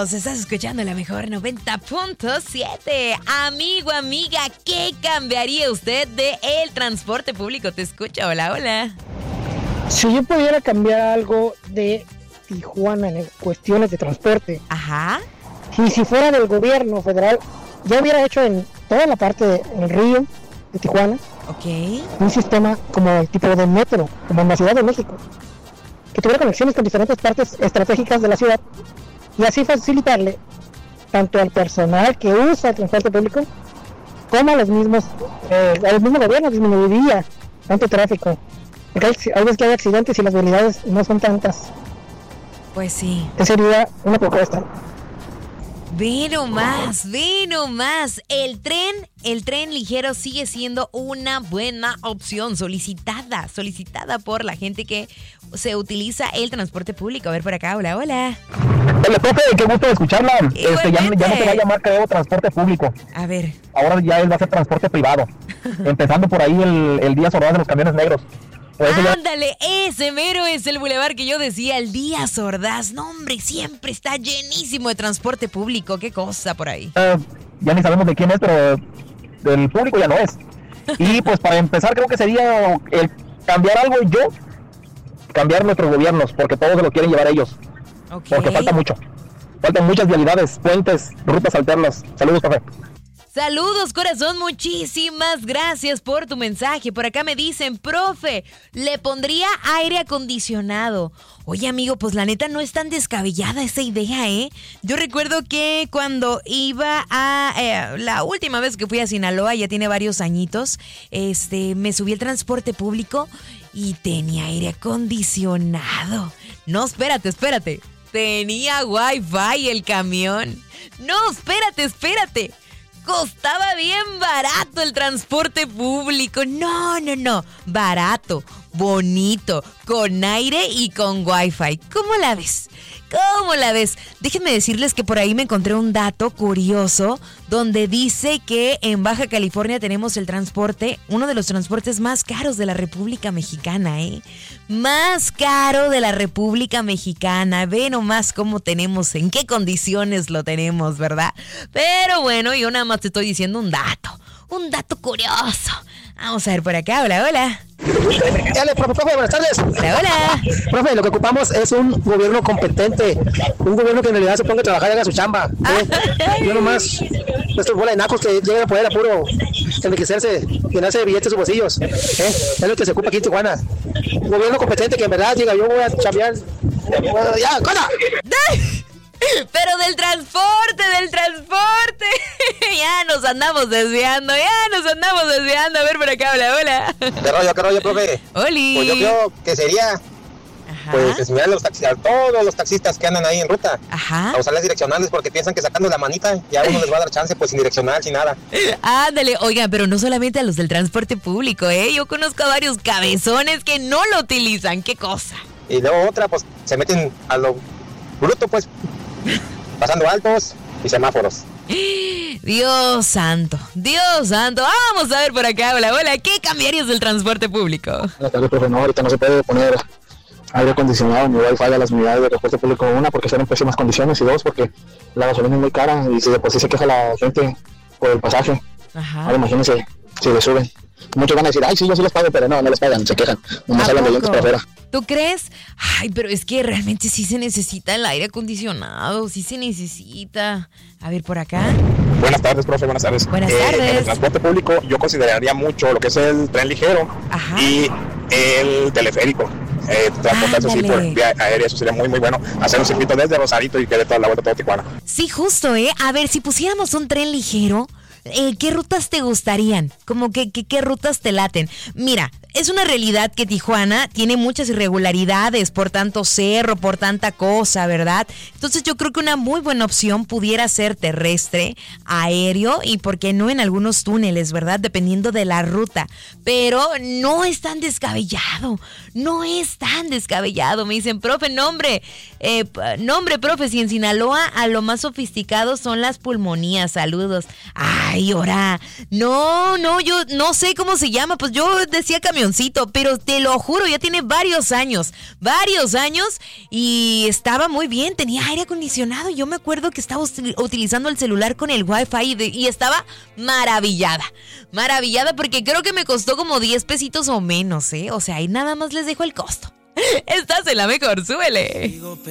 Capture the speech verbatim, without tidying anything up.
Continuamos, estás escuchando la mejor noventa punto siete. Amigo, amiga, ¿qué cambiaría usted de el transporte público? Te escucho, hola, hola. Si yo pudiera cambiar algo de Tijuana en cuestiones de transporte, Ajá. y si fuera del gobierno federal, ya hubiera hecho en toda la parte del río de Tijuana, Ok. un sistema como el tipo de metro, como en la Ciudad de México, que tuviera conexiones con diferentes partes estratégicas de la ciudad y así facilitarle tanto al personal que usa el transporte público como a los mismos, eh, a los mismos gobiernos. Disminuiría tanto tráfico, porque hay, hay veces que hay accidentes y las velocidades no son tantas. Pues sí. Esa sería una propuesta. Ve nomás, ve nomás. El tren, el tren ligero sigue siendo una buena opción, solicitada, solicitada por la gente que se utiliza el transporte público. A ver por acá, hola, hola. Hola, profe, qué gusto de escucharla. Este, ya, ya no se va a llamar, creo, transporte público. A ver. Ahora ya él va a ser transporte privado. Empezando por ahí el, el Díaz Ordaz de los camiones negros. Ándale, ya... ese mero es el bulevar que yo decía, el Díaz Ordaz. No, hombre, siempre está llenísimo de transporte público. Qué cosa por ahí. Uh, ya ni sabemos de quién es, pero del público ya no es. Y pues para empezar creo que sería el cambiar algo y yo cambiar nuestros gobiernos, porque todos se lo quieren llevar ellos. Okay. Porque falta mucho. Faltan muchas vialidades, puentes, rutas alternas. Saludos, profe. Saludos, corazón, muchísimas gracias por tu mensaje. Por acá me dicen, profe, le pondría aire acondicionado. Oye, amigo, pues la neta no es tan descabellada esa idea, ¿eh? Yo recuerdo que cuando iba a... Eh, la última vez que fui a Sinaloa, ya tiene varios añitos, este, me subí al transporte público y tenía aire acondicionado. No, espérate, espérate. Tenía wifi el camión. No, espérate, espérate. Costaba bien barato el transporte público. No, no, no. Barato, bonito, con aire y con wifi. ¿Cómo la ves? ¿Cómo la ves? Déjenme decirles que por ahí me encontré un dato curioso donde dice que en Baja California tenemos el transporte, uno de los transportes más caros de la República Mexicana, ¿eh? Más caro de la República Mexicana. Ve nomás cómo tenemos, en qué condiciones lo tenemos, ¿verdad? Pero bueno, yo nada más te estoy diciendo un dato, un dato curioso. Vamos a ver por acá, hola, hola. Dale, profe, profe, buenas tardes. Hola, hola. Profe, lo que ocupamos es un gobierno competente, un gobierno que en realidad se ponga a trabajar y haga su chamba. ¿eh? Yo nomás, nuestros bola de nacos que llegan a poder a puro enriquecerse, llenarse de billetes sus bolsillos. ¿eh? Es lo que se ocupa aquí en Tijuana. Un gobierno competente que en verdad diga, yo voy a chambear. ¡Ya, cosa! Pero del transporte, del transporte. Ya nos andamos desviando, ya nos andamos desviando. A ver por acá, hola, hola. ¿Qué rollo, qué rollo, profe? Oli. Pues yo creo que sería, Ajá. pues, enseñar a los taxistas, a todos los taxistas que andan ahí en ruta, Ajá. a usar las direccionales, porque piensan que sacando la manita ya uno les va a dar chance, pues, sin direccional, sin nada. Ándale, oigan, pero no solamente a los del transporte público, ¿eh? Yo conozco a varios cabezones que no lo utilizan, qué cosa. Y luego otra, pues, se meten a lo bruto, pues, pasando altos y semáforos. Dios santo, Dios santo. Vamos a ver por acá, hola, hola. ¿Qué cambiarías del transporte público? Buenas tardes, profe. No, ahorita no se puede poner aire acondicionado ni wifi a las unidades de transporte público. Una, porque están en pésimas condiciones, y dos, porque la gasolina es muy cara y si de por sí se queja la gente por el pasaje. Ajá. Ahora imagínense si le suben. Muchos van a decir, ay, sí, yo sí les pago, pero no, no les pagan, se quejan. Nomás hablan de dientes para afuera. ¿Tú crees? Ay, pero es que realmente sí se necesita el aire acondicionado, sí se necesita. A ver, por acá. Buenas tardes, profe, buenas tardes. Buenas eh, tardes. En el transporte público yo consideraría mucho lo que es el tren ligero. Ajá. Y el teleférico. Eh, transportarse así por vía aérea, eso sería muy, muy bueno. Hacer un circuito desde Rosarito y que dé toda la vuelta a todo Tijuana. Sí, justo, ¿eh? A ver, si pusiéramos un tren ligero, eh, ¿qué rutas te gustarían? Como que, que, ¿qué rutas te laten? Mira, es una realidad que Tijuana tiene muchas irregularidades por tanto cerro, por tanta cosa, ¿verdad? Entonces yo creo que una muy buena opción pudiera ser terrestre, aéreo y por qué no en algunos túneles, ¿verdad? Dependiendo de la ruta. Pero no es tan descabellado, no es tan descabellado. Me dicen, profe, nombre, eh, nombre, profe, si en Sinaloa a lo más sofisticado son las pulmonías, saludos. Ay, Ay, ahora, no, no, yo no sé cómo se llama, pues yo decía camioncito, pero te lo juro, ya tiene varios años, varios años y estaba muy bien, tenía aire acondicionado. Yo me acuerdo que estaba utilizando el celular con el wifi y, de, y estaba maravillada, maravillada porque creo que me costó como diez pesitos o menos, ¿eh? O sea, ahí nada más les dejo el costo. Estás en la mejor, súbele.